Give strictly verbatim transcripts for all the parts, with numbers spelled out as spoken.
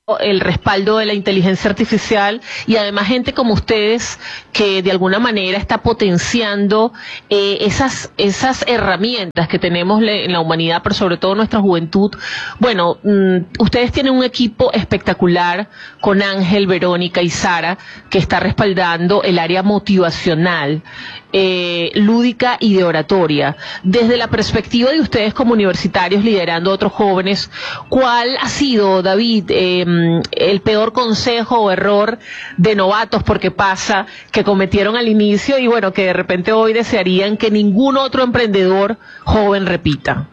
el respaldo de la inteligencia artificial y además gente como ustedes que de alguna manera está potenciando eh, esas esas herramientas que tenemos en la humanidad, pero sobre todo nuestra juventud. Bueno, mmm, ustedes tienen un equipo espectacular con Ángel, Verónica y Sara que está respaldando el área motivacional, eh, lúdica y de oratoria. Desde la perspectiva de ustedes como universitarios liderando a otros jóvenes, ¿cuál ha sido, David, eh, el peor consejo o error de novatos, porque pasa, que cometieron al inicio y bueno, que de repente hoy desearían que ningún otro emprendedor joven repita?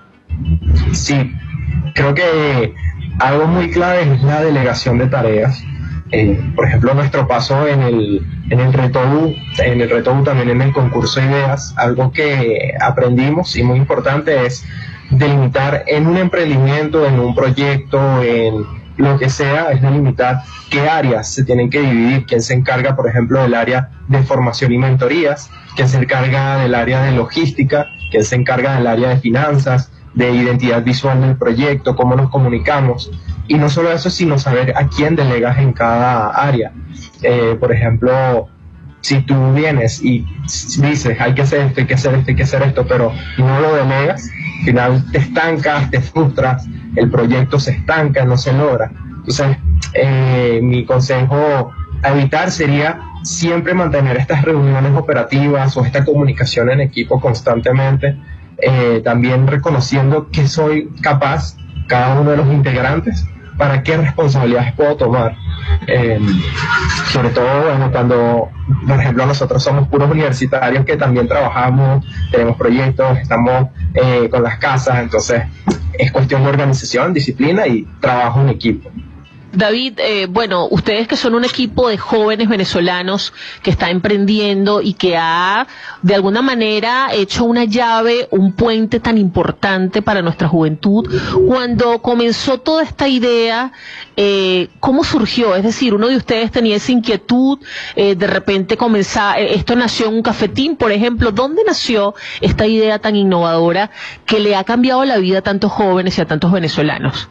Sí, creo que algo muy clave es la delegación de tareas. Eh, por ejemplo, nuestro paso en el, en el Reto U, en el Reto U también en el concurso de ideas, algo que aprendimos y muy importante es delimitar en un emprendimiento, en un proyecto, en lo que sea, es delimitar qué áreas se tienen que dividir, quién se encarga, por ejemplo, del área de formación y mentorías, quién se encarga del área de logística, quién se encarga del área de finanzas, de identidad visual del proyecto, cómo nos comunicamos. Y no solo eso, sino saber a quién delegas en cada área. Eh, por ejemplo, si tú vienes y dices, hay que hacer esto, hay que hacer esto, hay que hacer esto, pero no lo delegas, al final te estancas, te frustras, el proyecto se estanca, no se logra. Entonces, eh, mi consejo a evitar sería siempre mantener estas reuniones operativas o esta comunicación en equipo constantemente, eh, también reconociendo que soy capaz, cada uno de los integrantes, para qué responsabilidades puedo tomar. Eh, sobre todo, bueno, cuando, por ejemplo, nosotros somos puros universitarios que también trabajamos, tenemos proyectos, estamos eh, con las casas, entonces es cuestión de organización, disciplina y trabajo en equipo. David, eh, bueno, ustedes que son un equipo de jóvenes venezolanos que está emprendiendo y que ha de alguna manera hecho una llave, un puente tan importante para nuestra juventud, cuando comenzó toda esta idea, eh, ¿cómo surgió? Es decir, uno de ustedes tenía esa inquietud, eh, de repente comenzó, eh, esto nació en un cafetín, por ejemplo. ¿Dónde nació esta idea tan innovadora que le ha cambiado la vida a tantos jóvenes y a tantos venezolanos?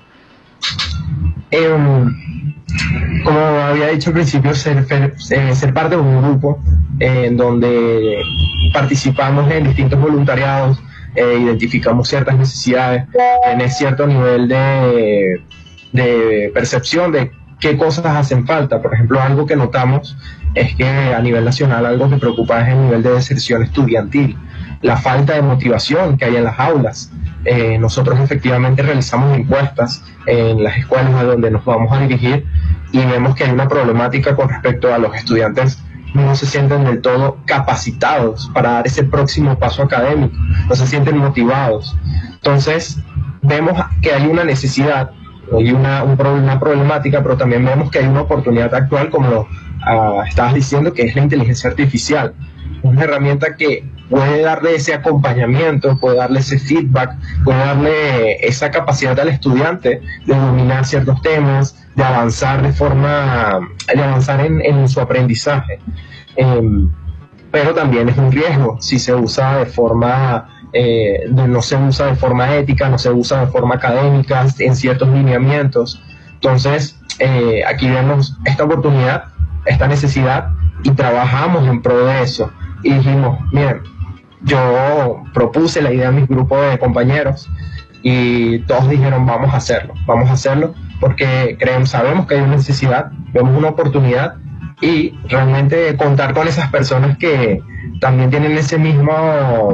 Eh, como había dicho al principio, ser, ser, ser parte de un grupo eh, en donde participamos en distintos voluntariados, eh, identificamos ciertas necesidades, tener cierto nivel de, de percepción de qué cosas hacen falta. Por ejemplo, algo que notamos es que a nivel nacional algo que preocupa es el nivel de deserción estudiantil, la falta de motivación que hay en las aulas. Eh, nosotros efectivamente realizamos encuestas en las escuelas a donde nos vamos a dirigir y vemos que hay una problemática con respecto a los estudiantes. No se sienten del todo capacitados para dar ese próximo paso académico, no se sienten motivados. Entonces vemos que hay una necesidad, hay una, un, una problemática, pero también vemos que hay una oportunidad actual, como lo uh, estabas diciendo, que es la inteligencia artificial. Una herramienta que puede darle ese acompañamiento, puede darle ese feedback, puede darle esa capacidad al estudiante de dominar ciertos temas, de avanzar de forma, de avanzar en, en su aprendizaje. Eh, pero también es un riesgo si se usa de forma, eh, de, no se usa de forma ética, no se usa de forma académica, en ciertos lineamientos. Entonces, eh, aquí vemos esta oportunidad, esta necesidad, y trabajamos en pro de eso. Y dijimos, miren, yo propuse la idea a mis grupos de compañeros y todos dijeron, vamos a hacerlo, vamos a hacerlo porque creemos, sabemos que hay una necesidad, vemos una oportunidad y realmente contar con esas personas que también tienen ese mismo,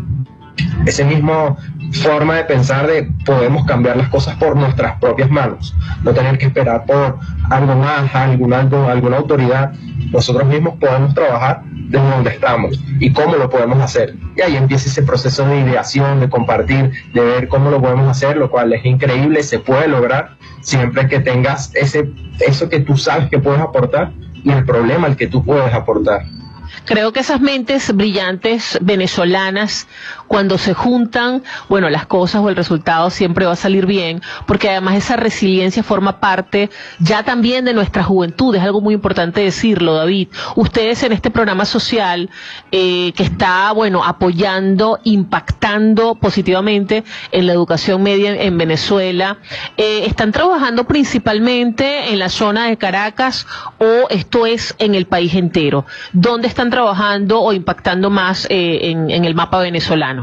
ese mismo forma de pensar de podemos cambiar las cosas por nuestras propias manos, no tener que esperar por algo más, algún, algo, alguna autoridad. Nosotros mismos podemos trabajar desde donde estamos y cómo lo podemos hacer. Y ahí empieza ese proceso de ideación, de compartir, de ver cómo lo podemos hacer, lo cual es increíble, se puede lograr siempre que tengas ese, eso que tú sabes que puedes aportar y el problema al que tú puedes aportar. Creo que esas mentes brillantes venezolanas cuando se juntan, bueno, las cosas o el resultado siempre va a salir bien, porque además esa resiliencia forma parte ya también de nuestra juventud, es algo muy importante decirlo, David. Ustedes en este programa social eh, que está, bueno, apoyando, impactando positivamente en la educación media en Venezuela, eh, ¿están trabajando principalmente en la zona de Caracas o esto es en el país entero? ¿Dónde están trabajando o impactando más eh, en, en el mapa venezolano?